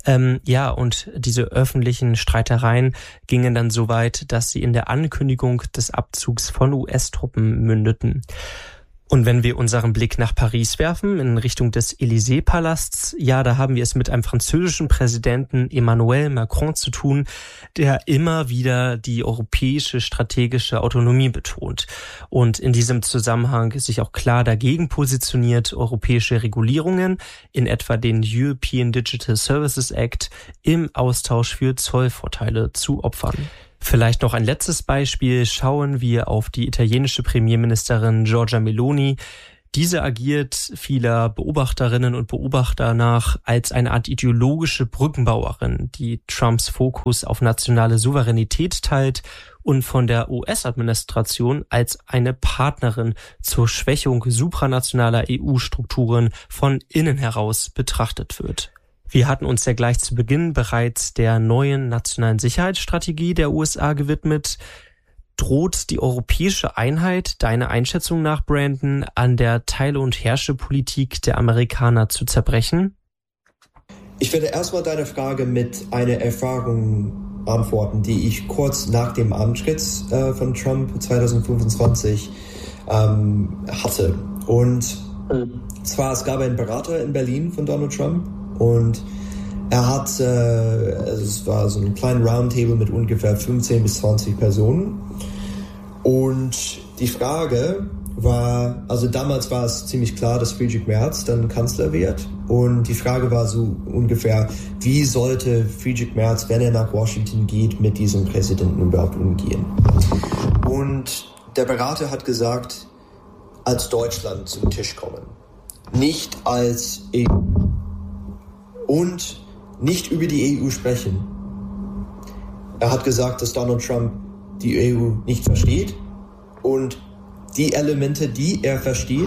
G: Und diese öffentlichen Streitereien gingen dann so weit, dass sie in der Ankündigung des Abzugs von US-Truppen mündeten. Und wenn wir unseren Blick nach Paris werfen, in Richtung des Élysée-Palasts, da haben wir es mit einem französischen Präsidenten Emmanuel Macron zu tun, der immer wieder die europäische strategische Autonomie betont und in diesem Zusammenhang sich auch klar dagegen positioniert, europäische Regulierungen, in etwa den European Digital Services Act, im Austausch für Zollvorteile zu opfern. Vielleicht noch ein letztes Beispiel. Schauen wir auf die italienische Premierministerin Giorgia Meloni. Diese agiert vieler Beobachterinnen und Beobachter nach als eine Art ideologische Brückenbauerin, die Trumps Fokus auf nationale Souveränität teilt und von der US-Administration als eine Partnerin zur Schwächung supranationaler EU-Strukturen von innen heraus betrachtet wird. Wir hatten uns ja gleich zu Beginn bereits der neuen nationalen Sicherheitsstrategie der USA gewidmet. Droht die europäische Einheit, deiner Einschätzung nach, Brandon, an der Teile- und Herrsche-Politik der Amerikaner zu zerbrechen?
F: Ich werde erstmal deine Frage mit einer Erfahrung antworten, die ich kurz nach dem Antritt von Trump 2025 hatte. Und zwar, es gab einen Berater in Berlin von Donald Trump. Und er hat, es war so ein kleines Roundtable mit ungefähr 15 bis 20 Personen. Und die Frage war, also damals war es ziemlich klar, dass Friedrich Merz dann Kanzler wird. Und die Frage war so ungefähr, wie sollte Friedrich Merz, wenn er nach Washington geht, mit diesem Präsidenten überhaupt umgehen? Und der Berater hat gesagt, als Deutschland zum Tisch kommen, nicht als EU. Und nicht über die EU sprechen. Er hat gesagt, dass Donald Trump die EU nicht versteht und die Elemente, die er versteht,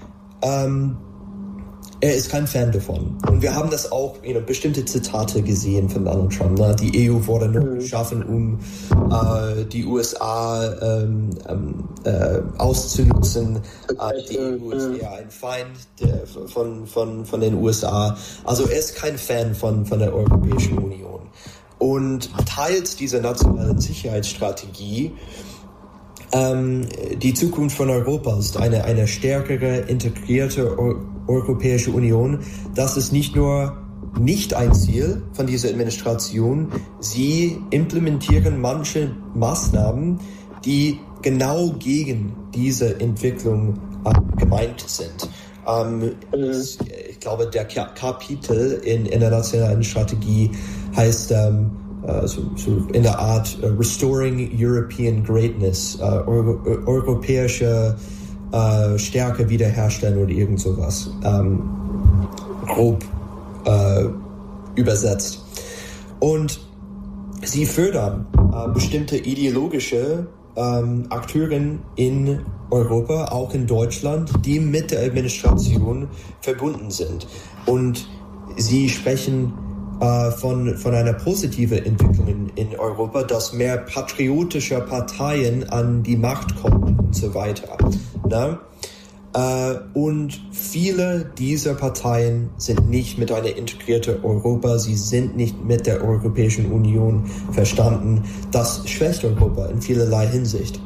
F: er ist kein Fan davon. Und wir haben das auch, bestimmte Zitate gesehen von Donald Trump. Ne? Die EU wurde nur geschaffen, um die USA auszunutzen. Die EU ist eher ein Feind von den USA. Also er ist kein Fan von der Europäischen Union. Und teils dieser nationalen Sicherheitsstrategie die Zukunft von Europa ist eine stärkere, integrierte Europäische Union. Das ist nicht nur nicht ein Ziel von dieser Administration. Sie implementieren manche Maßnahmen, die genau gegen diese Entwicklung gemeint sind. Ich glaube, der Kapitel in der nationalen Strategie heißt so in der Art Restoring European Greatness, europäische Stärke wiederherstellen oder irgend sowas, grob übersetzt. Und sie fördern bestimmte ideologische Akteuren in Europa, auch in Deutschland, die mit der Administration verbunden sind. Und sie sprechen von einer positiven Entwicklung in Europa, dass mehr patriotische Parteien an die Macht kommen und so weiter. Ne? Und viele dieser Parteien sind nicht mit einer integrierten Europa, sie sind nicht mit der Europäischen Union verstanden. Das schwächt Europa in vielerlei Hinsicht.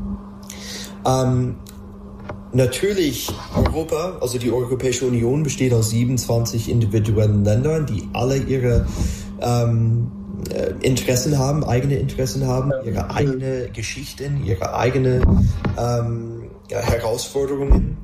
F: Natürlich, Europa, also die Europäische Union, besteht aus 27 individuellen Ländern, die alle ihre Interessen haben, eigene Interessen haben, ihre eigene Geschichten, ihre eigene Herausforderungen.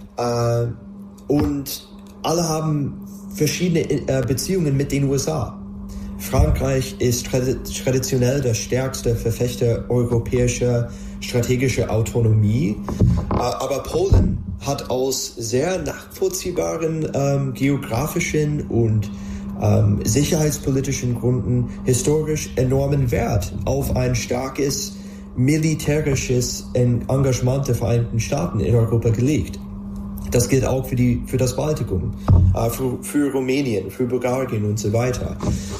F: Und alle haben verschiedene Beziehungen mit den USA. Frankreich ist traditionell der stärkste Verfechter europäischer strategischer Autonomie, aber Polen hat aus sehr nachvollziehbaren geografischen und sicherheitspolitischen Gründen historisch enormen Wert auf ein starkes militärisches Engagement der Vereinigten Staaten in Europa gelegt. Das gilt auch für das Baltikum, für Rumänien, für Bulgarien und so weiter.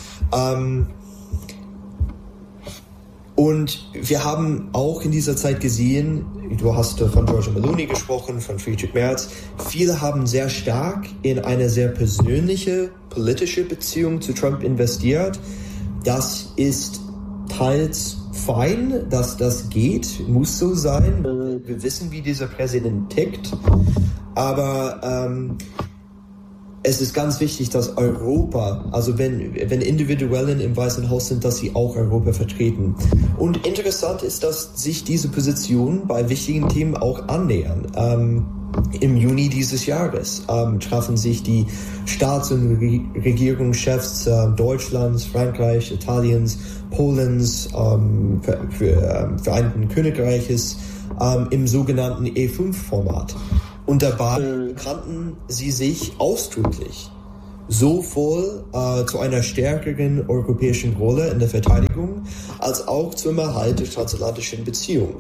F: Und wir haben auch in dieser Zeit gesehen, du hast von Giorgia Meloni gesprochen, von Friedrich Merz, viele haben sehr stark in eine sehr persönliche politische Beziehung zu Trump investiert. Das ist teils fein, dass das geht, muss so sein. Wir wissen, wie dieser Präsident tickt. Aber es ist ganz wichtig, dass Europa, also wenn Individuellen im Weißen Haus sind, dass sie auch Europa vertreten. Und interessant ist, dass sich diese Positionen bei wichtigen Themen auch annähern. Im Juni dieses Jahres trafen sich die Staats- und Regierungschefs Deutschlands, Frankreich, Italiens, Polens, Vereinigten Königreiches im sogenannten E5-Format. Und dabei bekannten sie sich ausdrücklich sowohl zu einer stärkeren europäischen Rolle in der Verteidigung als auch zum Erhalt der transatlantischen Beziehung.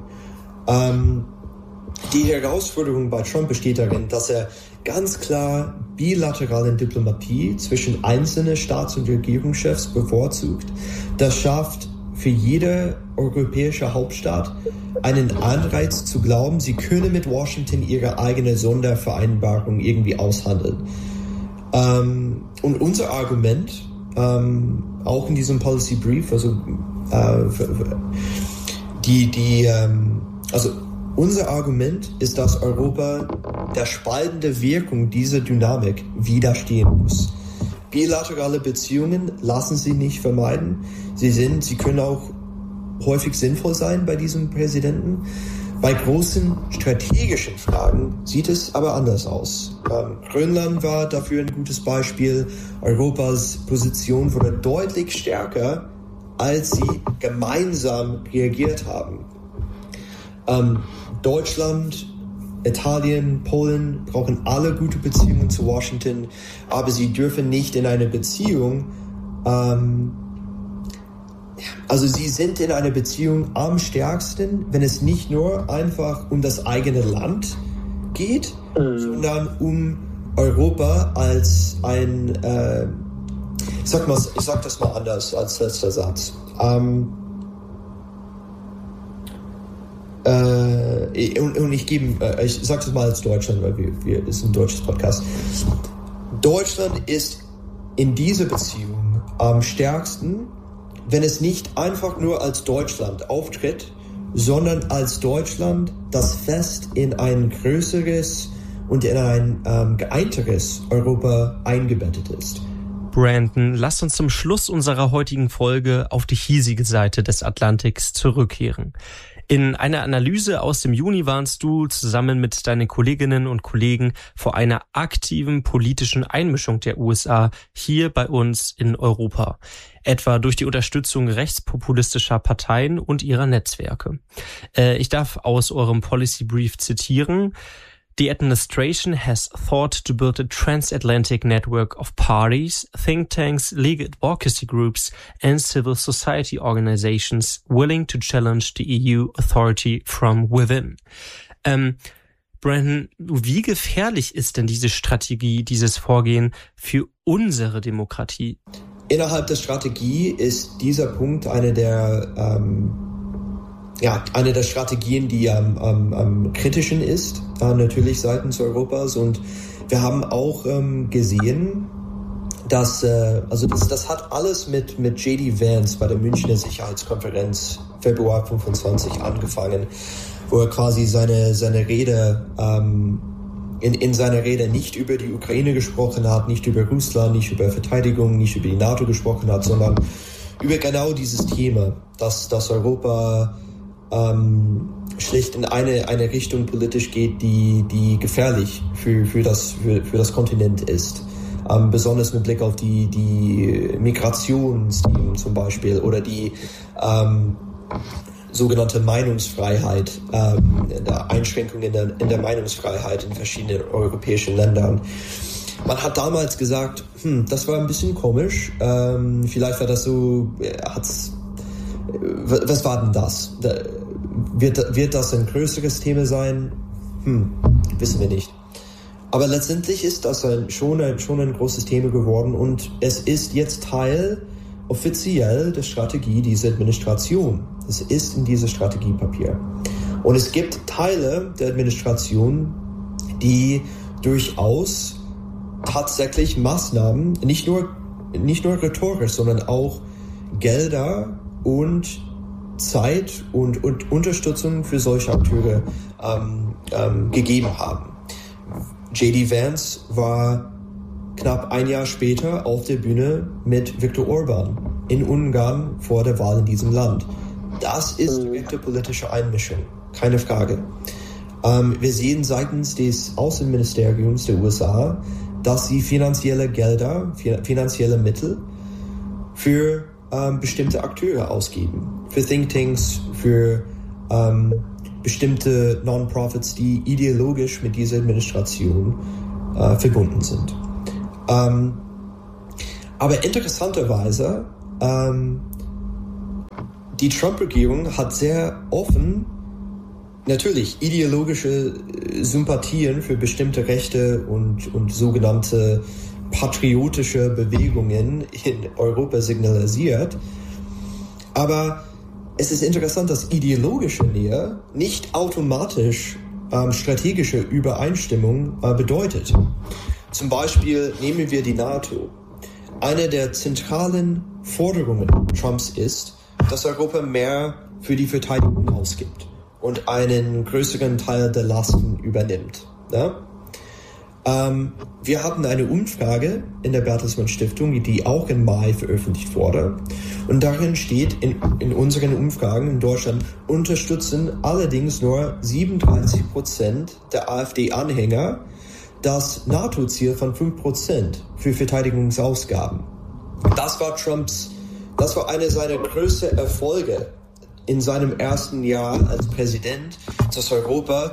F: Die Herausforderung bei Trump besteht darin, dass er ganz klar bilaterale Diplomatie zwischen einzelnen Staats- und Regierungschefs bevorzugt. Das schafft für jede europäische Hauptstadt einen Anreiz zu glauben, sie könne mit Washington ihre eigene Sondervereinbarung irgendwie aushandeln. Und unser Argument, auch in diesem Policy Brief, unser Argument ist, dass Europa der spaltende Wirkung dieser Dynamik widerstehen muss. Bilaterale Beziehungen lassen sie nicht vermeiden. Sie können auch häufig sinnvoll sein bei diesem Präsidenten. Bei großen strategischen Fragen sieht es aber anders aus. Grönland war dafür ein gutes Beispiel. Europas Position wurde deutlich stärker, als sie gemeinsam reagiert haben. Deutschland, Italien, Polen brauchen alle gute Beziehungen zu Washington, aber sie dürfen nicht in eine Beziehung, sie sind in einer Beziehung am stärksten, wenn es nicht nur einfach um das eigene Land geht, sondern um Europa als ein, ich sag das mal anders als letzter Satz. Ich sage das mal als Deutschland, weil wir ist ein deutsches Podcast. Deutschland ist in dieser Beziehung am stärksten, wenn es nicht einfach nur als Deutschland auftritt, sondern als Deutschland, das fest in ein größeres und in ein geeinteres Europa eingebettet ist.
G: Brandon, lasst uns zum Schluss unserer heutigen Folge auf die hiesige Seite des Atlantiks zurückkehren. In einer Analyse aus dem Juni warnst du zusammen mit deinen Kolleginnen und Kollegen vor einer aktiven politischen Einmischung der USA hier bei uns in Europa, etwa durch die Unterstützung rechtspopulistischer Parteien und ihrer Netzwerke. Ich darf aus eurem Policy Brief zitieren: The administration has thought to build a transatlantic network of parties, think tanks, legal advocacy groups and civil society organizations willing to challenge the EU authority from within. Brandon, wie gefährlich ist denn diese Strategie, dieses Vorgehen für unsere Demokratie?
F: Innerhalb der Strategie ist dieser Punkt eine der Strategien, die am kritischen ist, natürlich seitens Europas. Und wir haben auch gesehen, dass das hat alles mit J.D. Vance bei der Münchner Sicherheitskonferenz Februar 25 angefangen, wo er quasi seine Rede in seiner Rede nicht über die Ukraine gesprochen hat, nicht über Russland, nicht über Verteidigung, nicht über die NATO gesprochen hat, sondern über genau dieses Thema, dass Europa schlicht in eine Richtung politisch geht, die gefährlich für das Kontinent ist. Besonders mit Blick auf die Migrationsthemen zum Beispiel oder die sogenannte Meinungsfreiheit, Einschränkungen in der Meinungsfreiheit in verschiedenen europäischen Ländern. Man hat damals gesagt, das war ein bisschen komisch, vielleicht war das so, was war denn das? Wird das ein größeres Thema sein? Wissen wir nicht. Aber letztendlich ist das schon ein großes Thema geworden und es ist jetzt Teil offiziell der Strategie dieser Administration. Es ist in diesem Strategiepapier. Und es gibt Teile der Administration, die durchaus tatsächlich Maßnahmen, nicht nur rhetorisch, sondern auch Gelder und Zeit und Unterstützung für solche Akteure gegeben haben. J.D. Vance war knapp ein Jahr später auf der Bühne mit Viktor Orban in Ungarn vor der Wahl in diesem Land. Das ist direkte politische Einmischung, keine Frage. Wir sehen seitens des Außenministeriums der USA, dass sie finanzielle Gelder, finanzielle Mittel für bestimmte Akteure ausgeben. Für Thinktanks, für bestimmte Non-Profits, die ideologisch mit dieser Administration verbunden sind. Aber interessanterweise, die Trump-Regierung hat sehr offen natürlich ideologische Sympathien für bestimmte Rechte und sogenannte patriotische Bewegungen in Europa signalisiert. Aber es ist interessant, dass ideologische Nähe nicht automatisch strategische Übereinstimmung bedeutet. Zum Beispiel nehmen wir die NATO. Eine der zentralen Forderungen Trumps ist, dass Europa mehr für die Verteidigung ausgibt und einen größeren Teil der Lasten übernimmt. Ja? Wir hatten eine Umfrage in der Bertelsmann Stiftung, die auch im Mai veröffentlicht wurde. Und darin steht, in unseren Umfragen in Deutschland unterstützen allerdings nur 37% der AfD-Anhänger das NATO-Ziel von 5% für Verteidigungsausgaben. Das war einer seiner größten Erfolge in seinem ersten Jahr als Präsident, dass Europa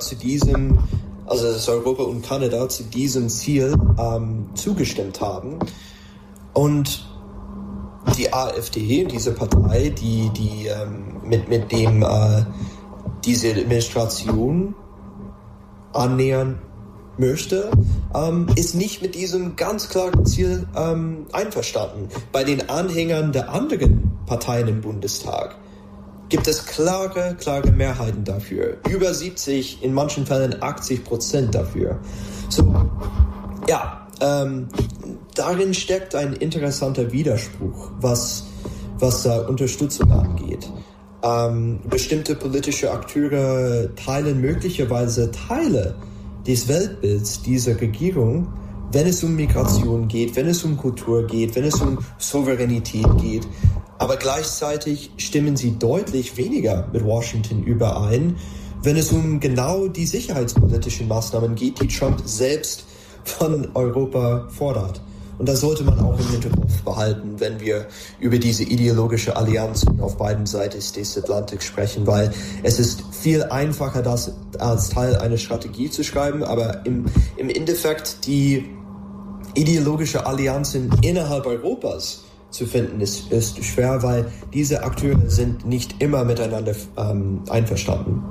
F: und Kanada zu diesem Ziel zugestimmt haben. Und die AfD, diese Partei, die mit dem diese Administration annähern möchte, ist nicht mit diesem ganz klaren Ziel einverstanden. Bei den Anhängern der anderen Parteien im Bundestag gibt es klare Mehrheiten dafür. Über 70, in manchen Fällen 80% dafür. So, ja, darin steckt ein interessanter Widerspruch, was Unterstützung angeht. Bestimmte politische Akteure teilen möglicherweise Teile des Weltbilds dieser Regierung, wenn es um Migration geht, wenn es um Kultur geht, wenn es um Souveränität geht. Aber gleichzeitig stimmen sie deutlich weniger mit Washington überein, wenn es um genau die sicherheitspolitischen Maßnahmen geht, die Trump selbst von Europa fordert. Und das sollte man auch im Hinterkopf behalten, wenn wir über diese ideologische Allianzen auf beiden Seiten des Atlantiks sprechen, weil es ist viel einfacher, das als Teil einer Strategie zu schreiben, aber im Endeffekt die ideologische Allianzen innerhalb Europas zu finden, ist schwer, weil diese Akteure sind nicht immer miteinander einverstanden.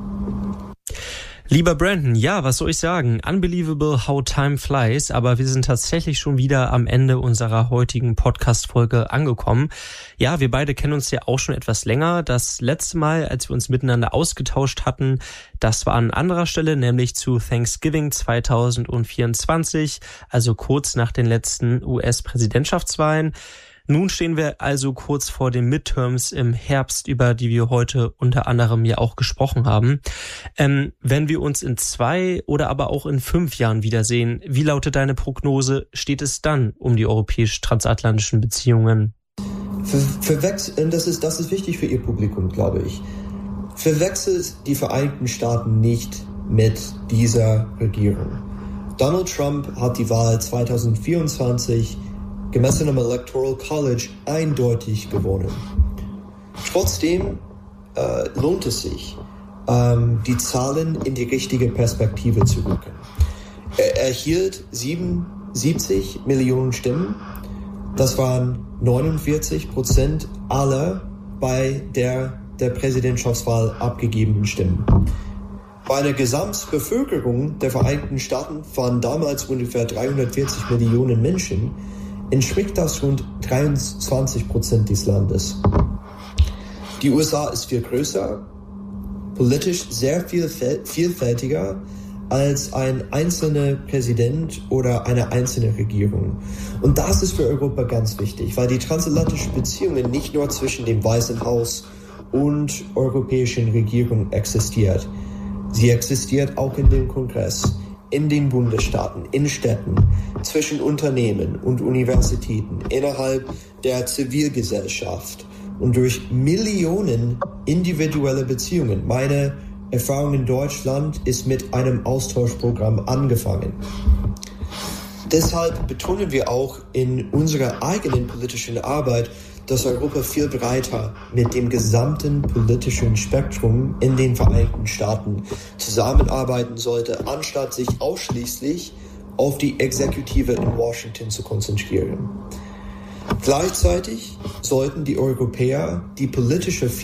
G: Lieber Brandon, ja, was soll ich sagen? Unbelievable how time flies, aber wir sind tatsächlich schon wieder am Ende unserer heutigen Podcast-Folge angekommen. Ja, wir beide kennen uns ja auch schon etwas länger. Das letzte Mal, als wir uns miteinander ausgetauscht hatten, das war an anderer Stelle, nämlich zu Thanksgiving 2024, also kurz nach den letzten US-Präsidentschaftswahlen. Nun stehen wir also kurz vor den Midterms im Herbst, über die wir heute unter anderem ja auch gesprochen haben. Wenn wir uns in 2 oder aber auch in 5 Jahren wiedersehen, wie lautet deine Prognose? Steht es dann um die europäisch-transatlantischen Beziehungen?
F: Das ist wichtig für Ihr Publikum, glaube ich. Verwechselt die Vereinigten Staaten nicht mit dieser Regierung. Donald Trump hat die Wahl 2024 gemessen am Electoral College eindeutig gewonnen. Trotzdem lohnt es sich, die Zahlen in die richtige Perspektive zu rücken. Er erhielt 77 Millionen Stimmen. Das waren 49% aller bei der Präsidentschaftswahl abgegebenen Stimmen. Bei einer Gesamtbevölkerung der Vereinigten Staaten waren damals ungefähr 340 Millionen Menschen, entspricht das rund 23% des Landes. Die USA ist viel größer, politisch sehr viel vielfältiger als ein einzelner Präsident oder eine einzelne Regierung. Und das ist für Europa ganz wichtig, weil die transatlantischen Beziehungen nicht nur zwischen dem Weißen Haus und europäischen Regierungen existiert. Sie existiert auch in dem Kongress, in den Bundesstaaten, in Städten, zwischen Unternehmen und Universitäten, innerhalb der Zivilgesellschaft und durch Millionen individuelle Beziehungen. Meine Erfahrung in Deutschland ist mit einem Austauschprogramm angefangen. Deshalb betonen wir auch in unserer eigenen politischen Arbeit, dass Europa viel breiter mit dem gesamten politischen Spektrum in den Vereinigten Staaten zusammenarbeiten sollte, anstatt sich ausschließlich auf die Exekutive in Washington zu konzentrieren. Gleichzeitig sollten die Europäer die politische